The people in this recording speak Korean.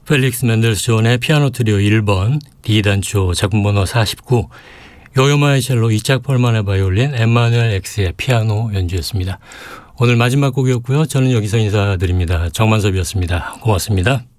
펠릭스 맨델스존의 피아노 트리오 1번, D단조 작품번호 49, 요요마의 첼로, 이짝 펄만의 바이올린, 엠마누엘 엑스의 피아노 연주였습니다. 오늘 마지막 곡이었고요. 저는 여기서 인사드립니다. 정만섭이었습니다. 고맙습니다.